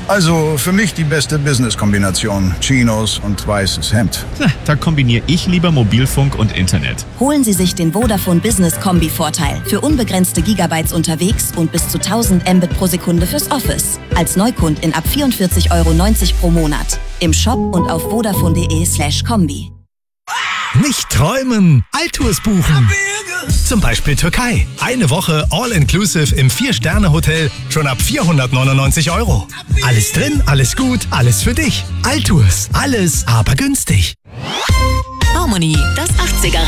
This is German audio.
Also für mich die beste Business-Kombination. Chinos und weißes Hemd. Da kombiniere ich lieber Mobilfunk und Internet. Holen Sie sich den Vodafone Business Kombi-Vorteil für unbegrenzte Gigabytes unterwegs und bis zu 1000 Mbit pro Sekunde fürs Office. Als Neukundin ab 44,90 € pro Monat. Im Shop und auf vodafone.de/kombi. Nicht träumen, Altours buchen. Zum Beispiel Türkei. Eine Woche All-Inclusive im 4-Sterne-Hotel schon ab 499 €. Alles drin, alles gut, alles für dich. Altours. Alles, aber günstig. Harmony, das 80er